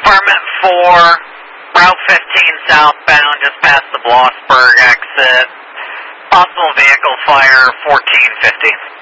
Department 4, Route 15 southbound, just past the Blossburg exit. Possible vehicle fire 1415.